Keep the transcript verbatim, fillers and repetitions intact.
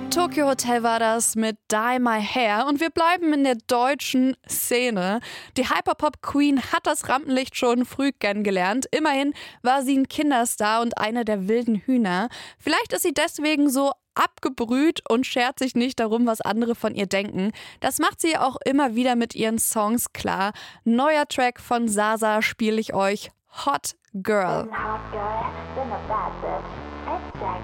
Tokyo Hotel war das mit Dye My Hair und wir bleiben in der deutschen Szene. Die Hyperpop-Queen hat das Rampenlicht schon früh kennengelernt. Immerhin war sie ein Kinderstar und eine der wilden Hühner. Vielleicht ist sie deswegen so abgebrüht und schert sich nicht darum, was andere von ihr denken. Das macht sie auch immer wieder mit ihren Songs klar. Neuer Track von Sasa spiele ich euch, Hot Girl. Hot girl, been a bad bitch.